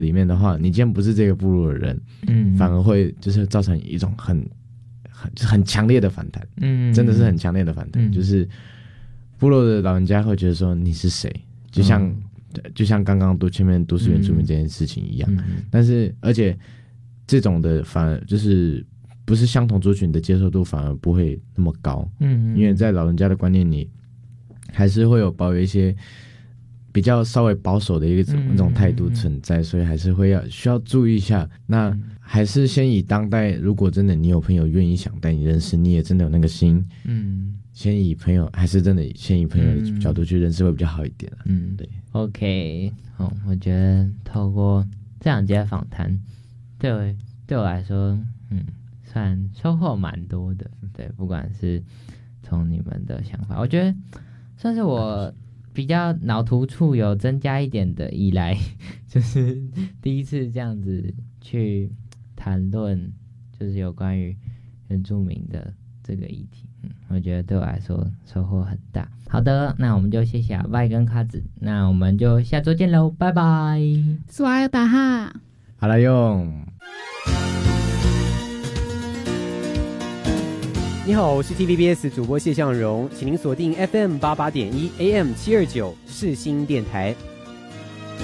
里面的话，你今天不是这个部落的人，反而会就是造成一种很强烈的反弹，真的是很强烈的反弹，就是部落的老人家会觉得说你是谁，就像刚刚前面都市原住民这件事情一样，但是而且这种的反而就是不是相同族群的接受度反而不会那么高，因为在老人家的观念里，还是会有保有一些比较稍微保守的一种态度存在，所以还是需要注意一下。那还是先以当代，如果真的你有朋友愿意想带你认识，你也真的有那个心，先以朋友，还是真的先以朋友的角度去认识会比较好一点对。 OK， 我觉得透过这两节访谈，对我来说，算收获蛮多的。对，不管是从你们的想法，我觉得算是我比较脑突触有增加一点的以来，就是第一次这样子去谈论，就是有关于原住民的这个议题。我觉得对我来说收获很大。好的，那我们就谢谢阿拜跟卡子，那我们就下周见喽，拜拜。 斯瓦尔达哈， 好了用。 你好，我是 TVBS 主播谢向荣，请您锁定 FM 88.1 AM 729世新电台。